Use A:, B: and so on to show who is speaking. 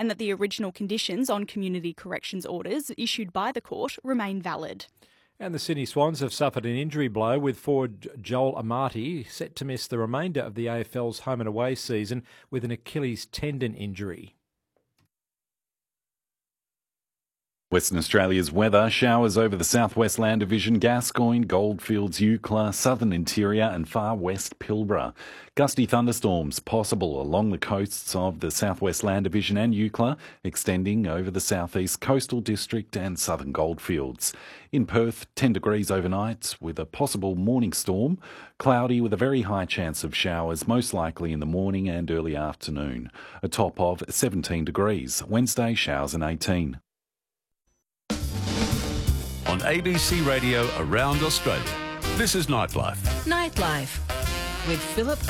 A: and that the original conditions on community corrections orders issued by the court remain valid.
B: And the Sydney Swans have suffered an injury blow, with forward Joel Amati set to miss the remainder of the AFL's home and away season with an Achilles tendon injury.
C: Western Australia's weather: showers over the southwest land division, Gascoyne, Goldfields, Eucla, southern interior and far west Pilbara. Gusty thunderstorms possible along the coasts of the southwest land division and Eucla, extending over the southeast coastal district and southern Goldfields. In Perth, 10 degrees overnight with a possible morning storm. Cloudy with a very high chance of showers, most likely in the morning and early afternoon. A top of 17 degrees. Wednesday, showers and 18.
D: On ABC Radio around Australia, this is Nightlife.
E: Nightlife with Philip